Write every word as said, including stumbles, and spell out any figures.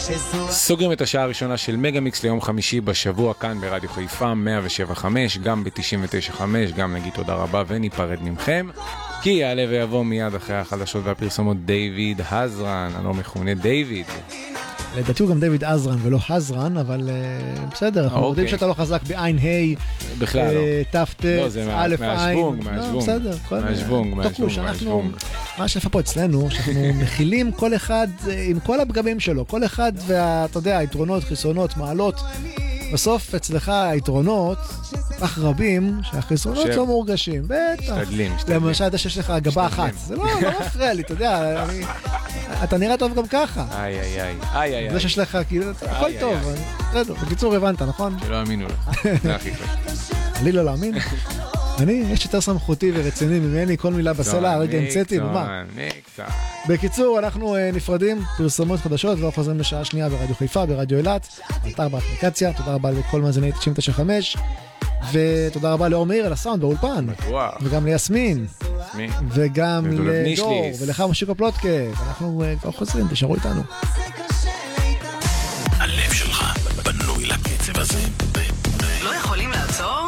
סוגרים את השעה הראשונה של מגה מיקס ליום חמישי בשבוע כאן ברדיו חיפה מאה ושבע נקודה חמש, גם ב-תשעים ותשע נקודה חמש, גם נגיד תודה רבה וניפרד ממכם, כי יעלה ויבוא מיד אחרי החדשות והפרסומות דיוויד הזרן, אני לא מכונה דיוויד. לדעתי הוא גם דיוויד עזרן ולא הזרן, אבל בסדר, אנחנו יודעים שאתה לא חזק בעין ה' בכלל לא. תפת, א' עין. בסדר, מהשוונג, מהשוונג. מה שיפה פה אצלנו, שאנחנו מכילים כל אחד עם כל הפגמים שלו, כל אחד ואתה יודע, היתרונות, חיסרונות, מעלות. בסוף אצלך היתרונות כך רבים שהחיסרונות לא מורגשים. בטח. משתדלים, משתדלים. למשל אתה שיש לך גבה אחת. זה לא מפריע לי, אתה יודע. אתה נראה טוב גם ככה. איי, איי, איי. איי, איי. זה שיש לך, כאילו, הכל טוב. בקיצור, הבנת, נכון? שלא אמינו לך. זה הכי חשוב. לי לא להאמין. אני, יש יותר סמכותי ורציני ממני, כל מילה בסלע, הרגע המצאתי, ומה? בקיצור, אנחנו נפרדים, פרסומות חדשות, ולא חוזרים לשעה שנייה ברדיו חיפה, ברדיו אילת, באתר באפליקציה, תודה רבה לכל מאזיני תשעים ותשע נקודה חמש, ותודה רבה לאור מאיר על הסאונד באולפן, וגם ליסמין, וגם לדור, ולך משיקו פלוטקה, ואנחנו כבר חוזרים, תשארו איתנו. הלב שלך בנוי לקצב הזה. לא יכולים לעצור?